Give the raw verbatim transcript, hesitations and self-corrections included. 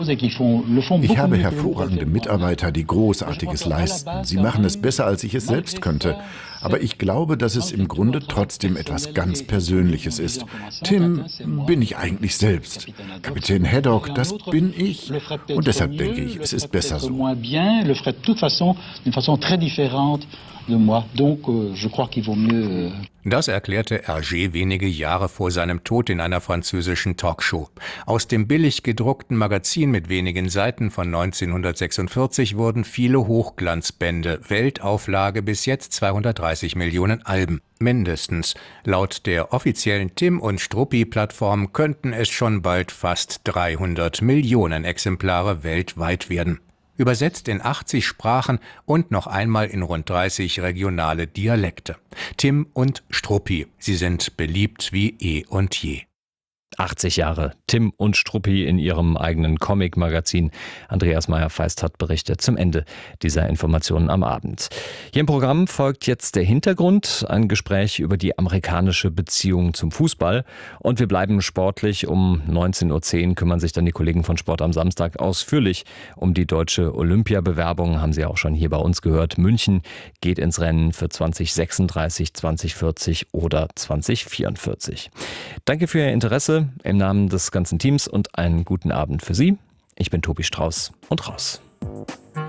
Ich habe hervorragende Mitarbeiter, die Großartiges leisten. Sie machen es besser, als ich es selbst könnte. Aber ich glaube, dass es im Grunde trotzdem etwas ganz Persönliches ist. Tim bin ich eigentlich selbst. Kapitän Haddock, das bin ich. Und deshalb denke ich, es ist besser so. Das erklärte Hergé wenige Jahre vor seinem Tod in einer französischen Talkshow. Aus dem billig gedruckten Magazin mit wenigen Seiten von neunzehnhundertsechsundvierzig wurden viele Hochglanzbände, Weltauflage bis jetzt zweihundertdreißig Millionen Alben. Mindestens. Laut der offiziellen Tim und Struppi-Plattform könnten es schon bald fast dreihundert Millionen Exemplare weltweit werden. Übersetzt in achtzig Sprachen und noch einmal in rund dreißig regionale Dialekte. Tim und Struppi, sie sind beliebt wie eh und je. achtzig Jahre Tim und Struppi in ihrem eigenen Comic-Magazin. Andreas Meyer-Feist hat berichtet zum Ende dieser Informationen am Abend. Hier im Programm folgt jetzt der Hintergrund, ein Gespräch über die amerikanische Beziehung zum Fußball. Und wir bleiben sportlich. Um neunzehn Uhr zehn kümmern sich dann die Kollegen von Sport am Samstag ausführlich um die deutsche Olympiabewerbung. Haben Sie auch schon hier bei uns gehört. München geht ins Rennen für zwanzig sechsunddreißig, zwanzig vierzig oder zwanzig vierundvierzig. Danke für Ihr Interesse im Namen des ganzen Teams und einen guten Abend für Sie. Ich bin Tobi Strauß und raus.